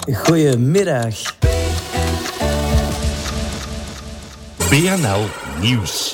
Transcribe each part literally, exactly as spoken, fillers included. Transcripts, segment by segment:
Goedemiddag. B N L Nieuws.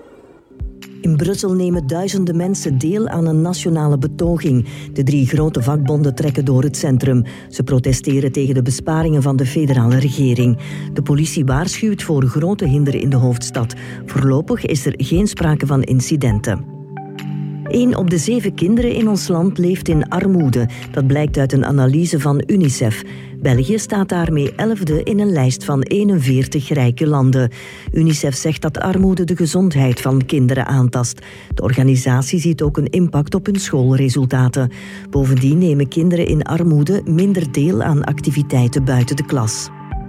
In Brussel nemen duizenden mensen deel aan een nationale betoging. De drie grote vakbonden trekken door het centrum. Ze protesteren tegen de besparingen van de federale regering. De politie waarschuwt voor grote hinder in de hoofdstad. Voorlopig is er geen sprake van incidenten. Eén op de zeven kinderen in ons land leeft in armoede. Dat blijkt uit een analyse van UNICEF. België staat daarmee elfde in een lijst van eenenveertig rijke landen. UNICEF zegt dat armoede de gezondheid van kinderen aantast. De organisatie ziet ook een impact op hun schoolresultaten. Bovendien nemen kinderen in armoede minder deel aan activiteiten buiten de klas.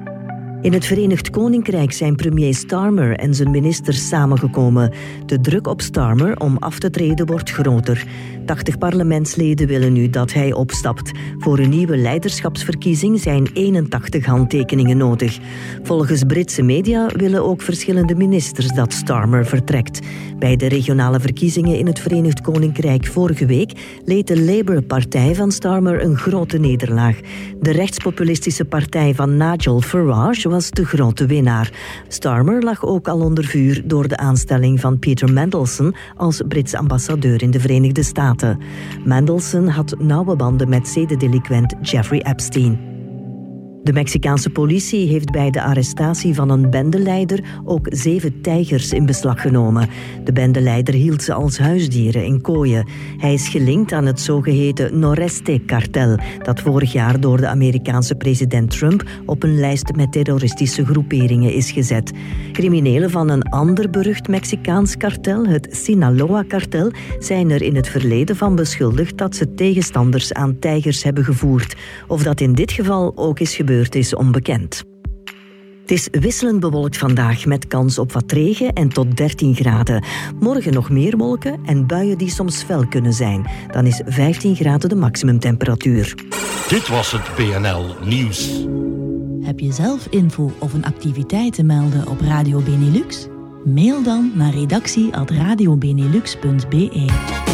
In het Verenigd Koninkrijk zijn premier Starmer en zijn ministers samengekomen. De druk op Starmer om af te treden wordt groter. tachtig parlementsleden willen nu dat hij opstapt. Voor een nieuwe leiderschapsverkiezing zijn eenentachtig handtekeningen nodig. Volgens Britse media willen ook verschillende ministers dat Starmer vertrekt. Bij de regionale verkiezingen in het Verenigd Koninkrijk vorige week leed de Labour-partij van Starmer een grote nederlaag. De rechtspopulistische partij van Nigel Farage was de grote winnaar. Starmer lag ook al onder vuur door de aanstelling van Peter Mandelson als Brits ambassadeur in de Verenigde Staten. Mandelson had nauwe banden met zedendelinquent Jeffrey Epstein. De Mexicaanse politie heeft bij de arrestatie van een bendeleider ook zeven tijgers in beslag genomen. De bendeleider hield ze als huisdieren in kooien. Hij is gelinkt aan het zogeheten Noreste-kartel, dat vorig jaar door de Amerikaanse president Trump op een lijst met terroristische groeperingen is gezet. Criminelen van een ander berucht Mexicaans kartel, het Sinaloa-kartel, zijn er in het verleden van beschuldigd dat ze tegenstanders aan tijgers hebben gevoerd. Of dat in dit geval ook is gebeurd, is onbekend. Het is wisselend bewolkt vandaag met kans op wat regen en tot dertien graden. Morgen nog meer wolken en buien die soms fel kunnen zijn. Dan is vijftien graden de maximumtemperatuur. Dit was het B N L Nieuws. Heb je zelf info of een activiteit te melden op Radio Benelux? Mail dan naar redactie at radio benelux punt be.